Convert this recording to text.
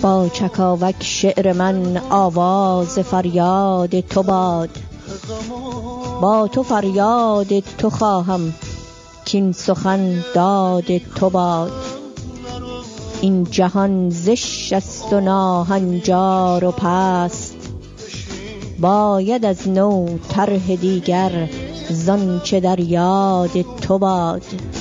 با چکاوک شعر من آواز فریاد تو باد. با تو فریاد تو خواهم کین سخن داد تو باد. این جهان زشت است و ناهنجار و پست، باید از نو طرح دیگر زان چه در یاد تو باد.